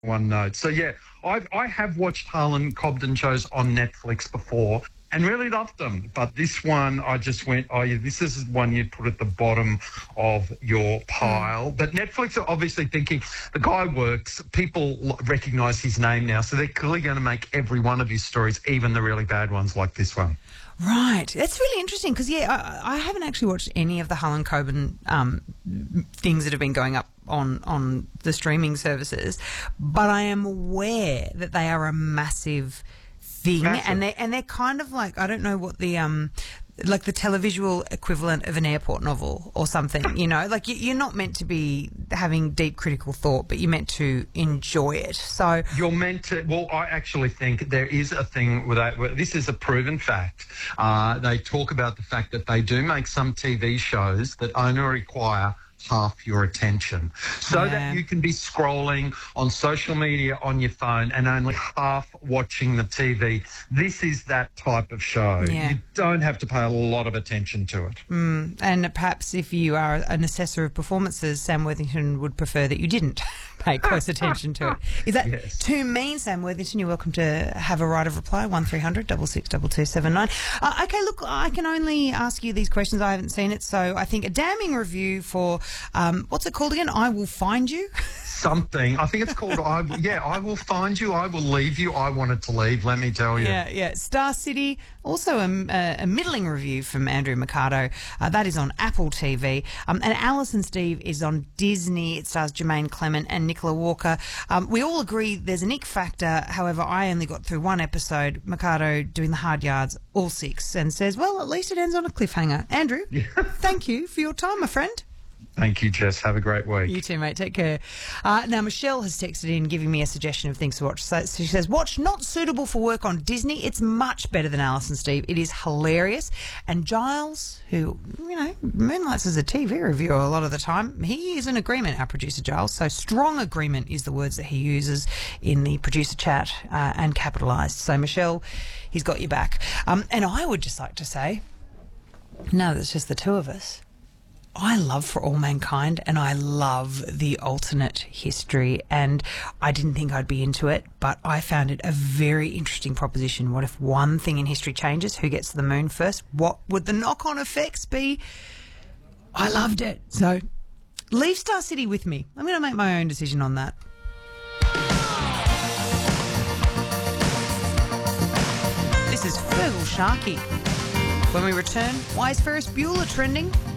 OneNote. So yeah, I have watched Harlan Cobden shows on Netflix before and really loved them. But this one, I just went, oh yeah, this is one you'd put at the bottom of your pile. But Netflix are obviously thinking the guy works. People recognise his name now, so they're clearly going to make every one of his stories, even the really bad ones like this one. Right. That's really interesting because, I haven't actually watched any of the Harlan Coben things that have been going up on the streaming services, but I am aware that they are a massive thing. Massive. And they're kind of like, I don't know what the like the televisual equivalent of an airport novel or something, you know, like you're not meant to be having deep critical thought, but you're meant to enjoy it. So you're meant to. Well, I actually think there is a thing with that. This is a proven fact. They talk about the fact that they do make some TV shows that only require half your attention so that you can be scrolling on social media on your phone and only half watching the TV. This is that type of show. You don't have to pay a lot of attention to it. And perhaps if you are an assessor of performances, Sam Worthington would prefer that you didn't pay close attention to it. Is that too mean, Sam Worthington? You're welcome to have a right of reply, 1300 662279. Okay, look, I can only ask you these questions. I haven't seen it, so I think a damning review for what's it called again? I Will Find You? Something. I think it's called I Will Find You, I Will Leave You. I wanted to leave, let me tell you. Yeah. Star City, also a middling review from Andrew Mercado. That is on Apple TV. And Alice and Steve is on Disney. It stars Jermaine Clement and Nicola Walker. We all agree there's an ick factor. However, I only got through one episode. Mercado doing the hard yards, all 6, and says, well, at least it ends on a cliffhanger. Andrew, thank you for your time, my friend. Thank you, Jess. Have a great week. You too, mate. Take care. Now, Michelle has texted in giving me a suggestion of things to watch. So she says, watch Not Suitable for Work on Disney. It's much better than Alice and Steve. It is hilarious. And Giles, who, moonlights as a TV reviewer a lot of the time, he is in agreement, our producer Giles. So strong agreement is the words that he uses in the producer chat and capitalised. So, Michelle, he's got your back. And I would just like to say, now that it's just the two of us, I love For All Mankind and I love the alternate history, and I didn't think I'd be into it, but I found it a very interesting proposition. What if one thing in history changes? Who gets to the moon first? What would the knock-on effects be? I loved it. So leave Star City with me. I'm going to make my own decision on that. This is Fergal Sharkey. When we return, why is Ferris Bueller trending?